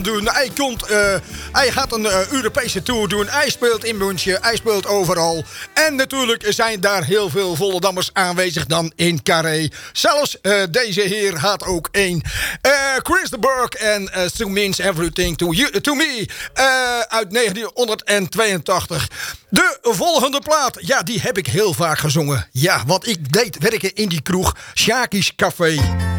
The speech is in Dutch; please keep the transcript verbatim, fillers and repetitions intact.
Doen. Hij, komt, uh, hij gaat een uh, Europese tour doen. Hij speelt in München. Hij speelt overal. En natuurlijk zijn daar heel veel Vollendammers aanwezig dan in Carré. Zelfs uh, deze heer had ook één. Uh, Chris de Burgh en uh, Still Means Everything to, you, to Me. Uh, uit negentien tweeëntachtig. De volgende plaat. Ja, die heb ik heel vaak gezongen. Ja, want ik deed werken in die kroeg. Sjaki's Café.